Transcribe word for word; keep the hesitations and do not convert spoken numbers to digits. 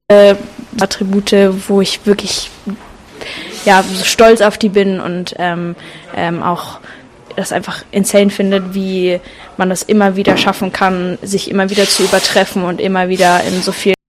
äh, Attribute, wo ich wirklich ja so stolz auf die bin und ähm, ähm, auch das einfach insane findet, wie man das immer wieder schaffen kann, sich immer wieder zu übertreffen und immer wieder in so viel